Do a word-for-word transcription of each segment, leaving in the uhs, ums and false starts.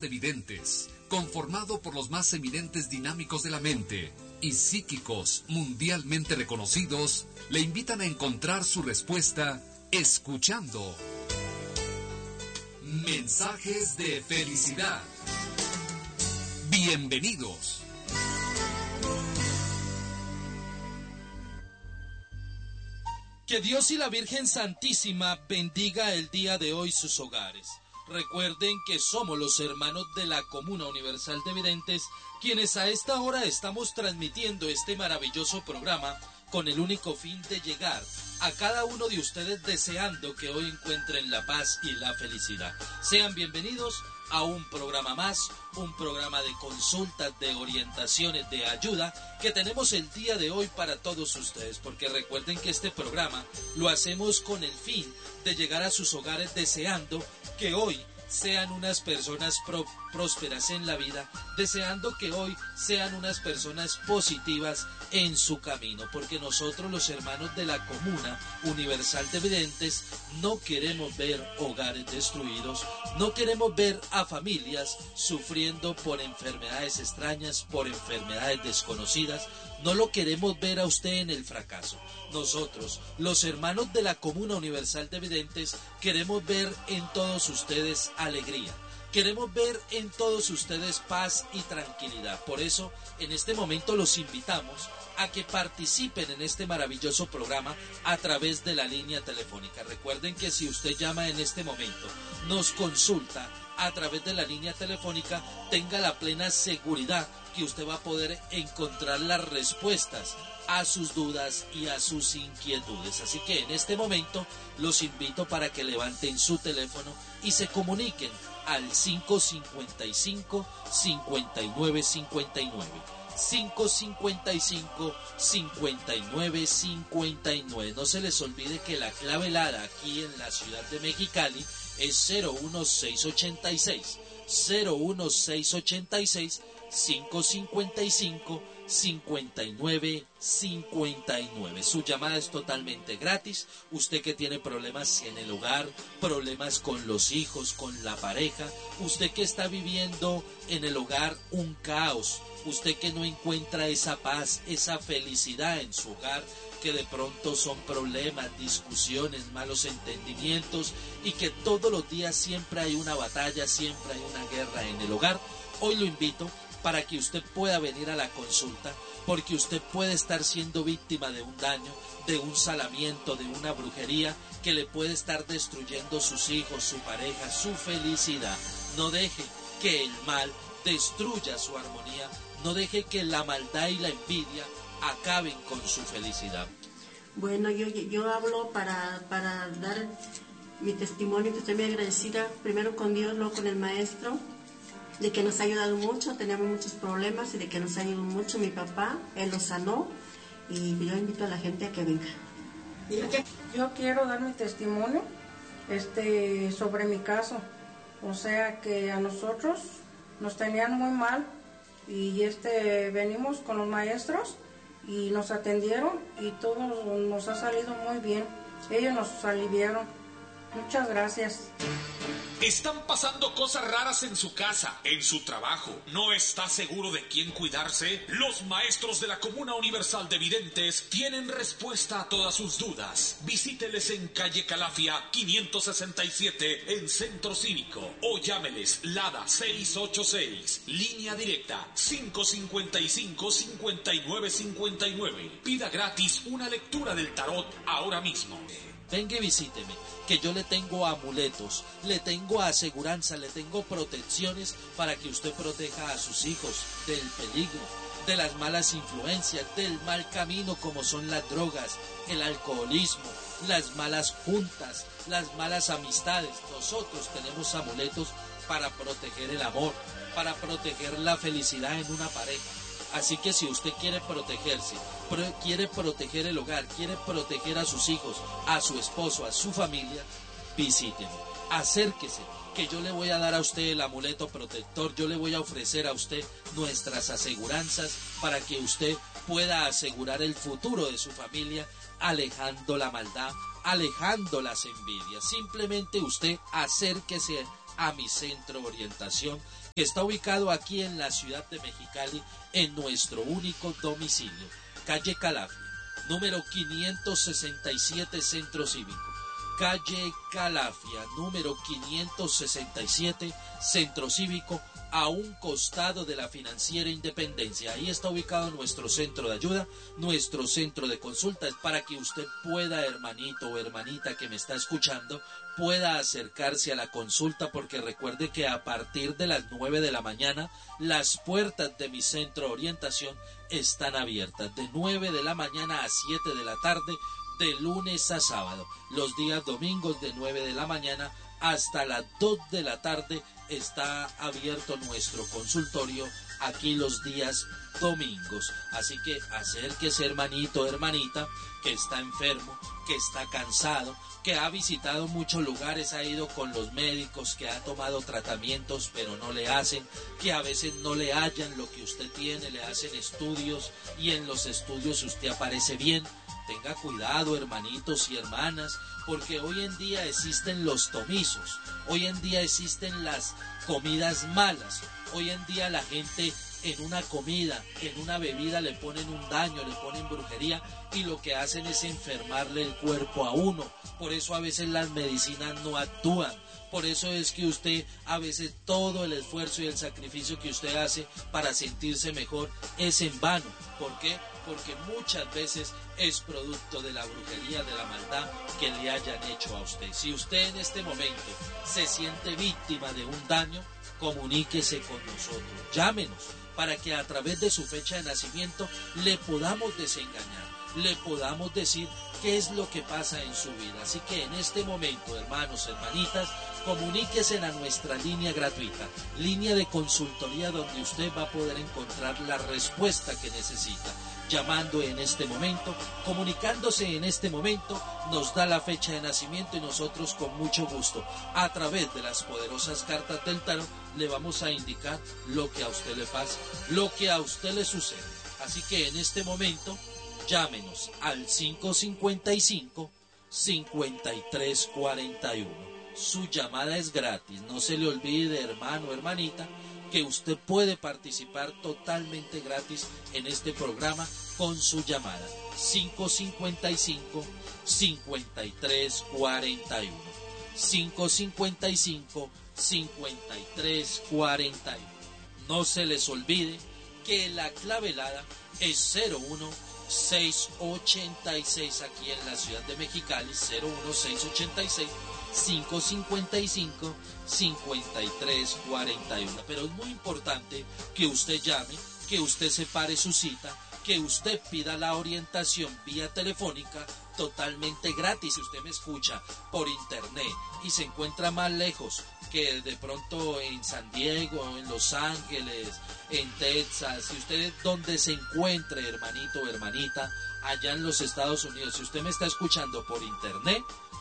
de Videntes, conformado por los más eminentes dinámicos de la mente y psíquicos mundialmente reconocidos, le invitan a encontrar su respuesta escuchando Mensajes de Felicidad. Bienvenidos. Que Dios y la Virgen Santísima bendiga el día de hoy sus hogares. Recuerden que somos los hermanos de la Comuna Universal de Videntes, quienes a esta hora estamos transmitiendo este maravilloso programa con el único fin de llegar a cada uno de ustedes deseando que hoy encuentren la paz y la felicidad. Sean bienvenidos a un programa más, un programa de consultas, de orientaciones, de ayuda que tenemos el día de hoy para todos ustedes, porque recuerden que este programa lo hacemos con el fin de llegar a sus hogares deseando que hoy sean unas personas pro, prósperas en la vida, deseando que hoy sean unas personas positivas en su camino, porque nosotros los hermanos de la Comuna Universal de Videntes no queremos ver hogares destruidos, no queremos ver a familias sufriendo por enfermedades extrañas, por enfermedades desconocidas, no lo queremos ver a usted en el fracaso. Nosotros, los hermanos de la Comuna Universal de Videntes, queremos ver en todos ustedes alegría. Queremos ver en todos ustedes paz y tranquilidad. Por eso, en este momento los invitamos a que participen en este maravilloso programa a través de la línea telefónica. Recuerden que si usted llama en este momento, nos consulta a través de la línea telefónica, tenga la plena seguridad que usted va a poder encontrar las respuestas a sus dudas y a sus inquietudes. Así que en este momento los invito para que levanten su teléfono y se comuniquen al cinco cincuenta y cinco, cincuenta y nueve cincuenta y nueve. cinco cincuenta y cinco, cincuenta y nueve cincuenta y nueve. No se les olvide que la clave helada aquí en la ciudad de Mexicali es cero uno seis ochenta y seis, cero uno seis ochenta y seis, cinco cincuenta y cinco, cincuenta y nueve cincuenta y nueve. Su llamada es totalmente gratis. Usted que tiene problemas en el hogar, problemas con los hijos, con la pareja, usted que está viviendo en el hogar un caos, usted que no encuentra esa paz, esa felicidad en su hogar, que de pronto son problemas, discusiones, malos entendimientos y que todos los días siempre hay una batalla, siempre hay una guerra en el hogar, hoy lo invito para que usted pueda venir a la consulta, porque usted puede estar siendo víctima de un daño, de un salamiento, de una brujería que le puede estar destruyendo sus hijos, su pareja, su felicidad. No deje que el mal destruya su armonía, no deje que la maldad y la envidia acaben con su felicidad. Bueno, yo, yo hablo para, para dar mi testimonio, que estoy muy agradecida, primero con Dios, luego con el maestro, de que nos ha ayudado mucho, teníamos muchos problemas y de que nos ha ayudado mucho mi papá, él lo sanó y yo invito a la gente a que venga. Yo quiero dar mi testimonio este, sobre mi caso, o sea que a nosotros nos tenían muy mal y este, venimos con los maestros y nos atendieron y todo nos ha salido muy bien, ellos nos aliviaron, muchas gracias. Están pasando cosas raras en su casa, en su trabajo. ¿No está seguro de quién cuidarse? Los maestros de la Comuna Universal de Videntes tienen respuesta a todas sus dudas. Visíteles en calle Calafia quinientos sesenta y siete en Centro Cívico o llámeles Lada seis ocho seis, línea directa cinco cincuenta y cinco, cincuenta y nueve cincuenta y nueve. Pida gratis una lectura del tarot ahora mismo. Venga y visíteme, que yo le tengo amuletos, le tengo aseguranza, le tengo protecciones para que usted proteja a sus hijos del peligro, de las malas influencias, del mal camino como son las drogas, el alcoholismo, las malas juntas, las malas amistades. Nosotros tenemos amuletos para proteger el amor, para proteger la felicidad en una pareja. Así que si usted quiere protegerse, pro- quiere proteger el hogar, quiere proteger a sus hijos, a su esposo, a su familia, visíteme, acérquese, que yo le voy a dar a usted el amuleto protector, yo le voy a ofrecer a usted nuestras aseguranzas para que usted pueda asegurar el futuro de su familia, alejando la maldad, alejando las envidias. Simplemente usted acérquese a mi centro de orientación, que está ubicado aquí en la ciudad de Mexicali, en nuestro único domicilio, calle Calafia, número quinientos sesenta y siete, Centro Cívico. Calle Calafia, número quinientos sesenta y siete, Centro Cívico, a un costado de la Financiera Independencia. Ahí está ubicado nuestro centro de ayuda, nuestro centro de consultas, para que usted pueda, hermanito o hermanita que me está escuchando, pueda acercarse a la consulta, porque recuerde que a partir de las nueve de la mañana las puertas de mi centro de orientación están abiertas, de nueve de la mañana a siete de la tarde, de lunes a sábado. Los días domingos de nueve de la mañana hasta las dos de la tarde está abierto nuestro consultorio aquí los días domingos. Así que acérquese, hermanito, hermanita, que está enfermo, que está cansado, que ha visitado muchos lugares, ha ido con los médicos, que ha tomado tratamientos pero no le hacen, que a veces no le hallan lo que usted tiene, le hacen estudios y en los estudios usted aparece bien. Tenga cuidado, hermanitos y hermanas, porque hoy en día existen los tomizos, hoy en día existen las comidas malas, hoy en día la gente en una comida, en una bebida le ponen un daño, le ponen brujería y lo que hacen es enfermarle el cuerpo a uno. Por eso a veces las medicinas no actúan. Por eso es que usted a veces todo el esfuerzo y el sacrificio que usted hace para sentirse mejor es en vano. ¿Por qué? Porque muchas veces es producto de la brujería, de la maldad que le hayan hecho a usted. Si usted en este momento se siente víctima de un daño, comuníquese con nosotros, llámenos para que a través de su fecha de nacimiento le podamos desengañar, le podamos decir qué es lo que pasa en su vida. Así que en este momento, hermanos, hermanitas, comuníquese a nuestra línea gratuita, línea de consultoría, donde usted va a poder encontrar la respuesta que necesita. Llamando en este momento, comunicándose en este momento, nos da la fecha de nacimiento y nosotros con mucho gusto, a través de las poderosas cartas del tarot, le vamos a indicar lo que a usted le pasa, lo que a usted le sucede. Así que en este momento, llámenos al cinco cincuenta y cinco, cincuenta y tres cuarenta y uno. Su llamada es gratis. No se le olvide, hermano, hermanita, que usted puede participar totalmente gratis en este programa con su llamada. cinco cincuenta y cinco, cincuenta y tres cuarenta y uno. cinco cincuenta y cinco, cincuenta y tres cuarenta y uno. No se les olvide que la clave helada es cero uno seis ochenta y seis aquí en la ciudad de Mexicali, cero uno seis ochenta y seis, cinco cincuenta y cinco, cincuenta y tres cuarenta y uno. Pero es muy importante que usted llame, que usted separe su cita, que usted pida la orientación vía telefónica totalmente gratis. Si usted me escucha por internet y se encuentra más lejos que de pronto en San Diego, en Los Ángeles, en Texas, si usted donde se encuentre, hermanito o hermanita, allá en los Estados Unidos, si usted me está escuchando por internet,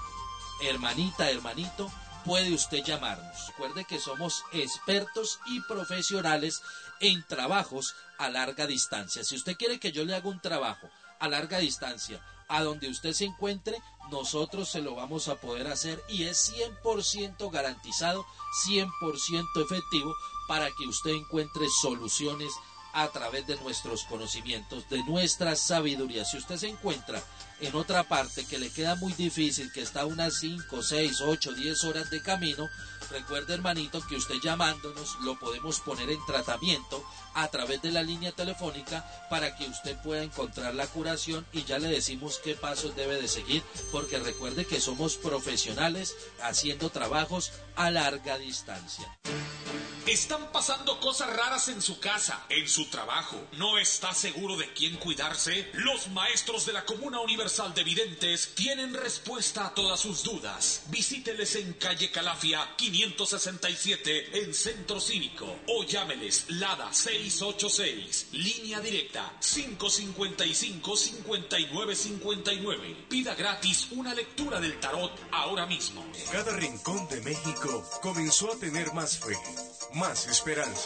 hermanita, hermanito, puede usted llamarnos. Recuerde que somos expertos y profesionales en trabajos a larga distancia. Si usted quiere que yo le haga un trabajo a larga distancia, a donde usted se encuentre, nosotros se lo vamos a poder hacer y es cien por ciento garantizado, cien por ciento efectivo, para que usted encuentre soluciones a través de nuestros conocimientos, de nuestra sabiduría. Si usted se encuentra en otra parte que le queda muy difícil, que está a unas cinco, seis, ocho, diez horas de camino, recuerde, hermanito, que usted llamándonos lo podemos poner en tratamiento a través de la línea telefónica para que usted pueda encontrar la curación y ya le decimos qué pasos debe de seguir, porque recuerde que somos profesionales haciendo trabajos a larga distancia. Están pasando cosas raras en su casa, en su trabajo. ¿No está seguro de quién cuidarse? Los maestros de la Comuna Universal de Videntes tienen respuesta a todas sus dudas. Visíteles en calle Calafia quinientos sesenta y siete en Centro Cívico o llámeles Lada seis ocho seis, línea directa cinco cincuenta y cinco, cincuenta y nueve cincuenta y nueve. Pida gratis una lectura del tarot ahora mismo. Cada rincón de México comenzó a tener más fe, más esperanza.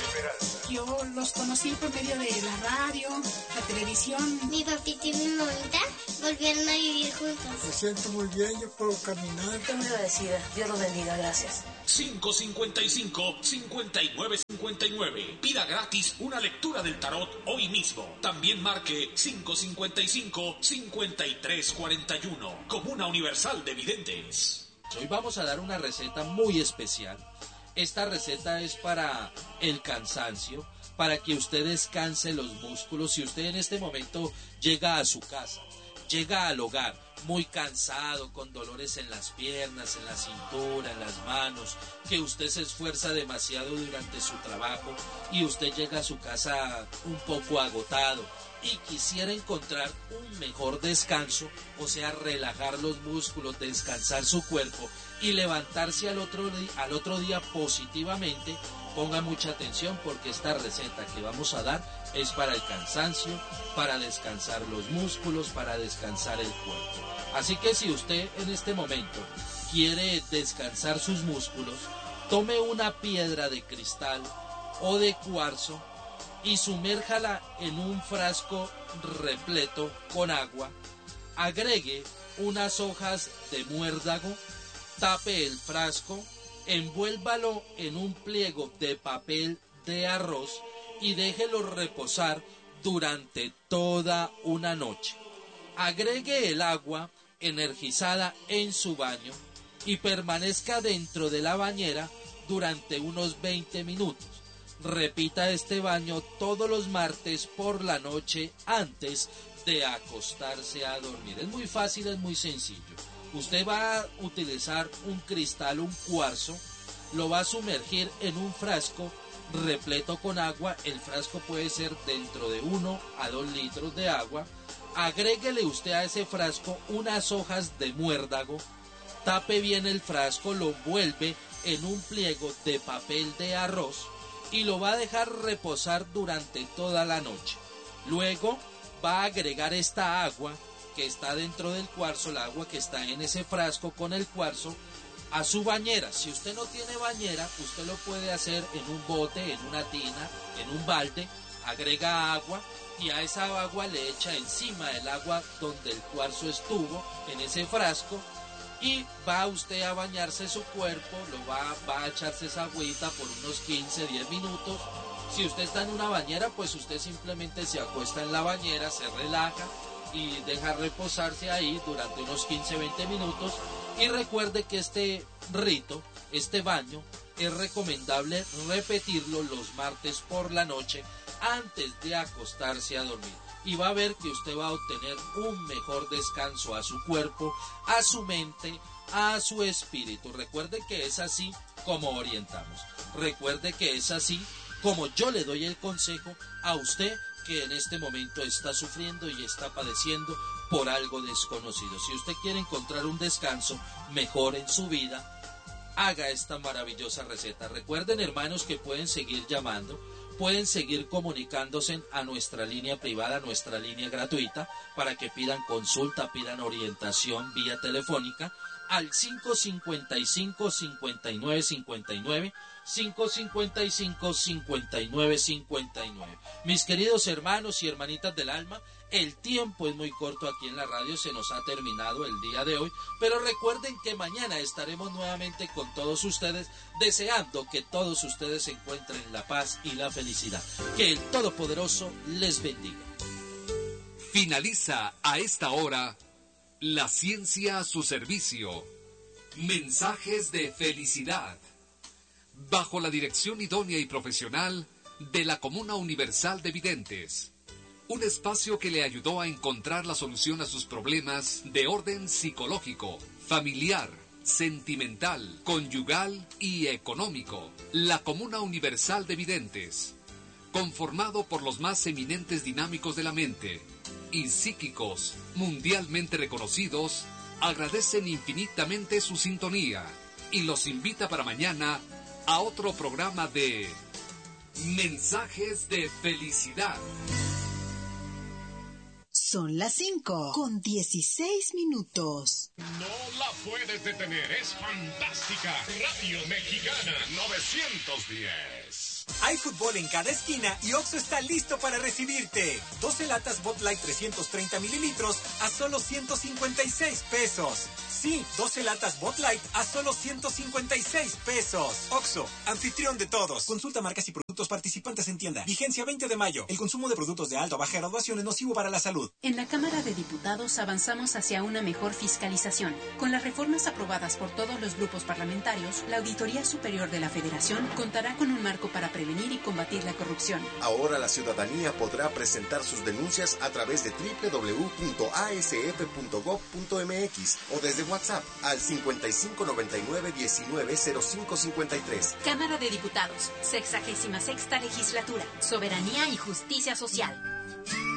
Yo los conocí por medio de la radio, la televisión. Mi papito y mi mamita volvieron a vivir juntos. Me siento muy bien, yo puedo caminar. Estoy muy agradecida. Dios los bendiga, gracias. cinco cincuenta y cinco, cincuenta y nueve cincuenta y nueve. Pida gratis una lectura del tarot hoy mismo. También marque cinco cincuenta y cinco, cincuenta y tres cuarenta y uno. Comuna Universal de Videntes. Hoy vamos a dar una receta muy especial. Esta receta es para el cansancio, para que usted descanse los músculos. Si usted en este momento llega a su casa, llega al hogar muy cansado, con dolores en las piernas, en la cintura, en las manos, que usted se esfuerza demasiado durante su trabajo y usted llega a su casa un poco agotado y quisiera encontrar un mejor descanso, o sea, relajar los músculos, descansar su cuerpo y levantarse al otro, al otro día positivamente, ponga mucha atención porque esta receta que vamos a dar es para el cansancio, para descansar los músculos, para descansar el cuerpo. Así que si usted en este momento quiere descansar sus músculos, tome una piedra de cristal o de cuarzo y sumérjala en un frasco repleto con agua, agregue unas hojas de muérdago, tape el frasco, envuélvalo en un pliego de papel de arroz y déjelo reposar durante toda una noche. Agregue el agua energizada en su baño y permanezca dentro de la bañera durante unos veinte minutos. Repita este baño todos los martes por la noche antes de acostarse a dormir. Es muy fácil, es muy sencillo. Usted va a utilizar un cristal, un cuarzo, lo va a sumergir en un frasco repleto con agua. El frasco puede ser dentro de uno a dos litros de agua. Agréguele usted a ese frasco unas hojas de muérdago, tape bien el frasco, lo envuelve en un pliego de papel de arroz y lo va a dejar reposar durante toda la noche. Luego va a agregar esta agua que está dentro del cuarzo, el agua que está en ese frasco con el cuarzo, a su bañera. Si usted no tiene bañera, usted lo puede hacer en un bote, en una tina, en un balde. Agrega agua y a esa agua le echa encima el agua donde el cuarzo estuvo, en ese frasco, y va usted a bañarse su cuerpo, lo va, va a echarse esa agüita por unos quince, diez minutos. Si usted está en una bañera, pues usted simplemente se acuesta en la bañera, se relaja y deja reposarse ahí durante unos quince, veinte minutos. Y recuerde que este rito, este baño, es recomendable repetirlo los martes por la noche antes de acostarse a dormir. Y va a ver que usted va a obtener un mejor descanso a su cuerpo, a su mente, a su espíritu. Recuerde que es así como orientamos. Recuerde que es así como yo le doy el consejo a usted que en este momento está sufriendo y está padeciendo por algo desconocido. Si usted quiere encontrar un descanso mejor en su vida, haga esta maravillosa receta. Recuerden, hermanos, que pueden seguir llamando, pueden seguir comunicándose a nuestra línea privada, nuestra línea gratuita, para que pidan consulta, pidan orientación vía telefónica al cinco cincuenta y cinco, cincuenta y nueve cincuenta y nueve, cinco cincuenta y cinco, cincuenta y nueve cincuenta y nueve. Mis queridos hermanos y hermanitas del alma, el tiempo es muy corto aquí en la radio, se nos ha terminado el día de hoy, pero recuerden que mañana estaremos nuevamente con todos ustedes, deseando que todos ustedes encuentren la paz y la felicidad. Que el Todopoderoso les bendiga. Finaliza a esta hora la ciencia a su servicio. Mensajes de felicidad. Bajo la dirección idónea y profesional de la Comuna Universal de Videntes. Un espacio que le ayudó a encontrar la solución a sus problemas de orden psicológico, familiar, sentimental, conyugal y económico. La Comuna Universal de Videntes, conformado por los más eminentes dinámicos de la mente y psíquicos mundialmente reconocidos, agradecen infinitamente su sintonía y los invita para mañana a otro programa de Mensajes de Felicidad. Son las cinco con dieciséis minutos. No la puedes detener, es fantástica. Radio Mexicana novecientos diez. Hay fútbol en cada esquina y Oxxo está listo para recibirte. doce latas Bud Light trescientos treinta mililitros a solo ciento cincuenta y seis pesos. Sí, doce latas Bud Light a solo ciento cincuenta y seis pesos. Oxxo, anfitrión de todos. Consulta marcas y productos participantes en tienda. Vigencia veinte de mayo. El consumo de productos de alta o baja graduación es nocivo para la salud. En la Cámara de Diputados avanzamos hacia una mejor fiscalización. Con las reformas aprobadas por todos los grupos parlamentarios, la Auditoría Superior de la Federación contará con un marco para prevenir y combatir la corrupción. Ahora la ciudadanía podrá presentar sus denuncias a través de doble u doble u doble u punto a s f punto gob punto m x o desde WhatsApp al cincuenta y cinco noventa y nueve diecinueve cero cinco cincuenta y tres. Cámara de Diputados, sexagésima sexta legislatura, soberanía y justicia social.